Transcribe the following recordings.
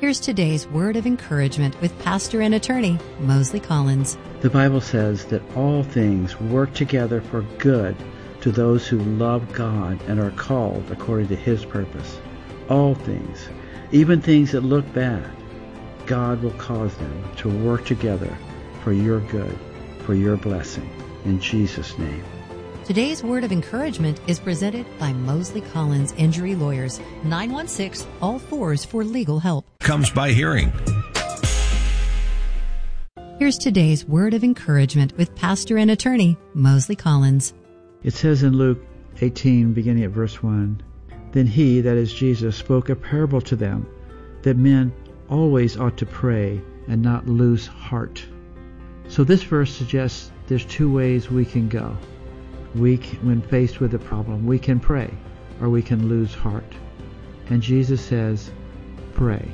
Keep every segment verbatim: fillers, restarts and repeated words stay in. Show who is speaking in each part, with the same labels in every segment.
Speaker 1: Here's today's word of encouragement with pastor and attorney Mosley Collins.
Speaker 2: The Bible says that all things work together for good to those who love God and are called according to His purpose. All things, even things that look bad, God will cause them to work together for your good, for your blessing. In Jesus' name.
Speaker 1: Today's word of encouragement is presented by Mosley Collins Injury Lawyers, nine one six, all fours for legal help.
Speaker 3: Comes by hearing.
Speaker 1: Here's today's word of encouragement with pastor and attorney Mosley Collins.
Speaker 2: It says in Luke eighteen, beginning at verse one, Then he, that is Jesus, spoke a parable to them, that men always ought to pray and not lose heart. So this verse suggests there's two ways we can go. We, when faced with a problem, we can pray or we can lose heart. And Jesus says, pray.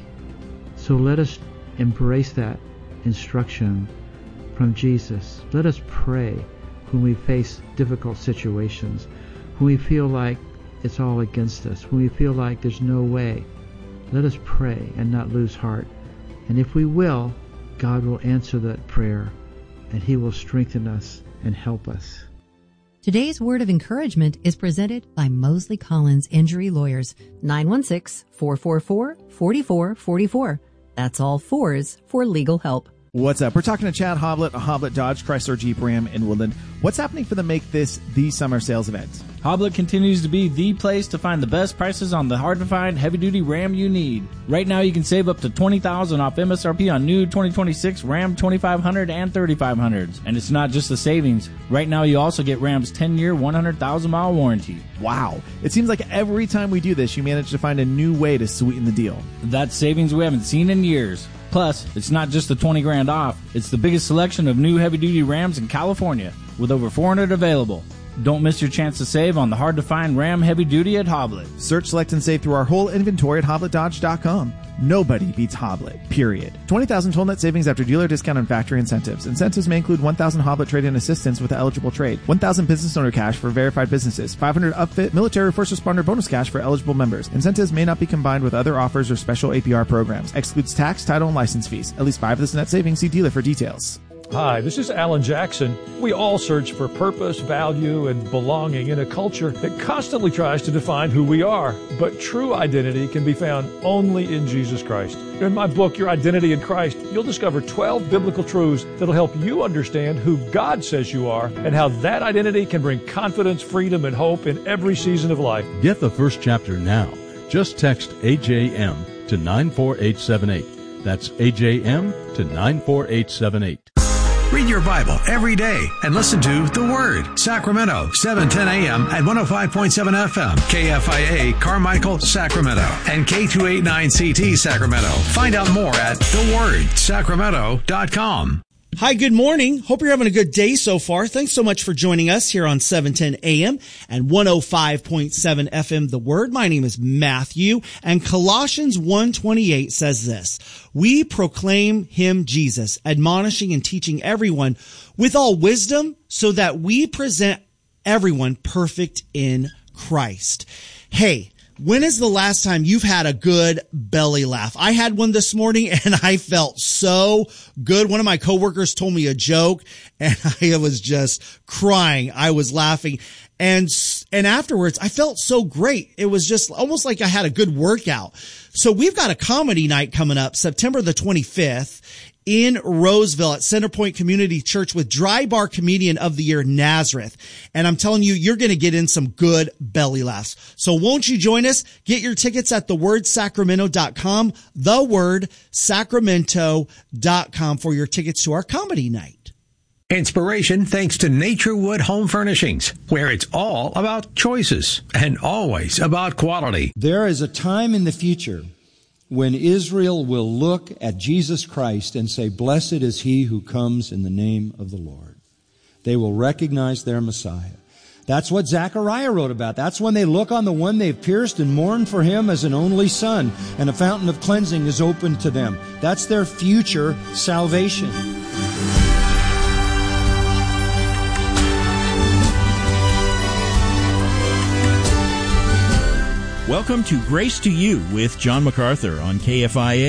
Speaker 2: So let us embrace that instruction from Jesus. Let us pray when we face difficult situations, when we feel like it's all against us, when we feel like there's no way. Let us pray and not lose heart. And if we will, God will answer that prayer and He will strengthen us and help us.
Speaker 1: Today's word of encouragement is presented by Mosley Collins Injury Lawyers, nine one six, four four four, four four four four. That's all fours for legal help.
Speaker 4: What's up? We're talking to Chad Hoblet of Hoblet Dodge Chrysler Jeep Ram in Woodland. What's happening for the Make This the Summer sales event?
Speaker 5: Hoblet continues to be the place to find the best prices on the hard-to-find heavy-duty Ram you need. Right now, you can save up to twenty thousand dollars off M S R P on new twenty twenty-six Ram twenty-five hundred and thirty-five hundreds. And it's not just the savings. Right now, you also get Ram's ten-year, one hundred thousand mile warranty.
Speaker 4: Wow. It seems like every time we do this, you manage to find a new way to sweeten the deal.
Speaker 5: That's savings we haven't seen in years. Plus, it's not just the twenty grand off. It's the biggest selection of new heavy-duty Rams in California, with over four hundred available. Don't miss your chance to save on the hard-to-find Ram Heavy Duty at Hoblet.
Speaker 4: Search, select, and save through our whole inventory at hoblet dodge dot com. Nobody beats Hoblet, period. twenty thousand total net savings after dealer discount and factory incentives. Incentives may include one thousand Hoblet trade-in assistance with eligible trade, one thousand business owner cash for verified businesses, five hundred upfit military first responder bonus cash for eligible members. Incentives may not be combined with other offers or special A P R programs. Excludes tax, title, and license fees. At least five of this net savings. See dealer for details.
Speaker 6: Hi, this is Alan Jackson. We all search for purpose, value, and belonging in a culture that constantly tries to define who we are. But true identity can be found only in Jesus Christ. In my book, Your Identity in Christ, you'll discover twelve biblical truths that'll help you understand who God says you are and how that identity can bring confidence, freedom, and hope in every season of life.
Speaker 7: Get the first chapter now. Just text A J M to nine four eight seven eight. That's A J M to nine four eight seven eight.
Speaker 3: Read your Bible every day and listen to The Word. Sacramento, seven ten a.m. at one oh five point seven F M. K F I A, Carmichael, Sacramento. And K two eighty-nine C T, Sacramento. Find out more at the word sacramento dot com.
Speaker 8: Hi, good morning. Hope you're having a good day so far. Thanks so much for joining us here on seven ten a.m. and one oh five point seven F M, The Word. My name is Matthew, and Colossians one twenty-eight says this, We proclaim him Jesus, admonishing and teaching everyone with all wisdom, so that we present everyone perfect in Christ. Hey, when is the last time you've had a good belly laugh? I had one this morning and I felt so good. One of my coworkers told me a joke and I was just crying. I was laughing. And, and afterwards I felt so great. It was just almost like I had a good workout. So we've got a comedy night coming up September the twenty-fifth in Roseville at Centerpoint Community Church with Dry Bar Comedian of the Year, Nazareth. And I'm telling you, you're going to get in some good belly laughs. So won't you join us? Get your tickets at the word sacramento dot com, the word sacramento dot com for your tickets to our comedy night.
Speaker 3: Inspiration thanks to Naturewood Home Furnishings, where it's all about choices and always about quality.
Speaker 9: There is a time in the future when Israel will look at Jesus Christ and say, Blessed is he who comes in the name of the Lord. They will recognize their Messiah. That's what Zechariah wrote about. That's when they look on the one they've pierced and mourn for him as an only son, and a fountain of cleansing is opened to them. That's their future salvation.
Speaker 10: Welcome to Grace to You with John MacArthur on K F I A.